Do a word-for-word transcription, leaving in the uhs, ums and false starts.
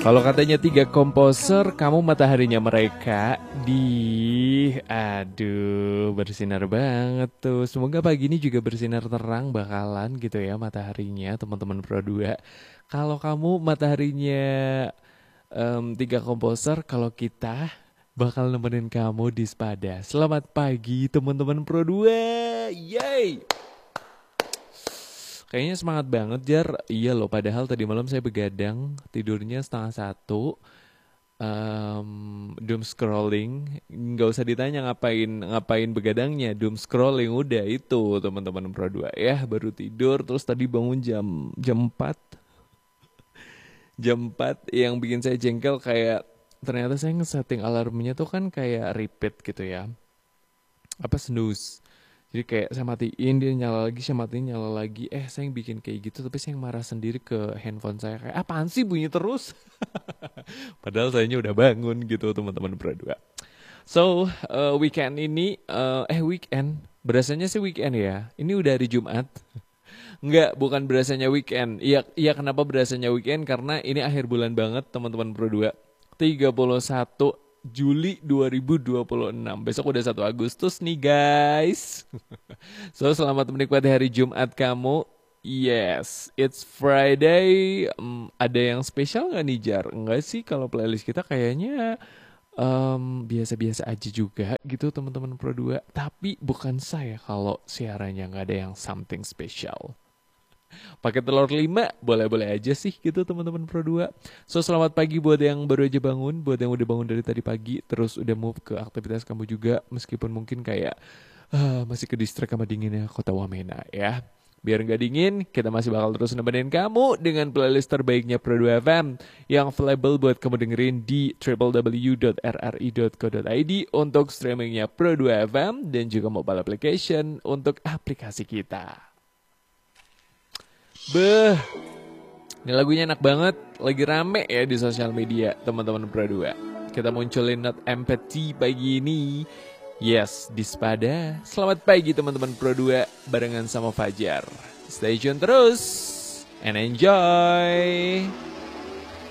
Kalau katanya tiga komposer, kamu mataharinya mereka di... Aduh, bersinar banget tuh. Semoga pagi ini juga bersinar terang bakalan gitu ya mataharinya, teman-teman Pro dua. Kalau kamu mataharinya em, tiga komposer, kalau kita bakal nemenin kamu di Spada. Selamat pagi teman-teman Pro dua. Yeay! Kayaknya semangat banget Jar. Iya loh, padahal tadi malam saya begadang, tidurnya setengah satu, um, doom scrolling. Nggak usah ditanya ngapain ngapain begadangnya, doom scrolling udah itu teman-teman Pro dua ya. Baru tidur, terus tadi bangun jam jam empat. Jam empat yang bikin saya jengkel kayak ternyata saya nge-setting alarmnya tuh kan kayak repeat gitu ya. Apa snooze. Jadi kayak saya matiin, dia nyala lagi, saya matiin, nyala lagi. Eh, saya yang bikin kayak gitu, tapi saya yang marah sendiri ke handphone saya. Kayak, apaan sih bunyi terus? Padahal sayanya udah bangun gitu, teman-teman Pro dua. So, uh, weekend ini, uh, eh weekend, berasanya sih weekend ya. Ini udah hari Jumat. Enggak, bukan berasanya weekend. Iya, iya kenapa berasanya weekend? Karena ini akhir bulan banget, teman-teman Pro dua. tiga puluh satu Juli dua ribu dua puluh enam. Besok udah satu Agustus nih guys. So selamat menikmati hari Jumat kamu. Yes, it's Friday. Um, ada yang spesial gak nih Jar? Enggak sih, kalau playlist kita kayaknya um, biasa-biasa aja juga gitu teman-teman Pro dua. Tapi bukan saya kalau siarannya gak ada yang something special. Pakai telur lima, boleh-boleh aja sih gitu teman-teman Pro dua. So selamat pagi buat yang baru aja bangun, buat yang udah bangun dari tadi pagi, terus udah move ke aktivitas kamu juga, meskipun mungkin kayak uh, masih ke distrik sama dinginnya kota Wamena ya. Biar nggak dingin, kita masih bakal terus nemenin kamu dengan playlist terbaiknya Pro dua F M yang available buat kamu dengerin di w w w dot r r i dot co dot i d untuk streamingnya Pro dua F M dan juga mobile application untuk aplikasi kita. Beh, ini lagunya enak banget, lagi rame ya di sosial media teman-teman Pro dua. Kita munculin Not Empathy pagi ini. Yes, di Spada. Selamat pagi teman-teman Pro dua barengan sama Fajar. Stay tune terus and enjoy.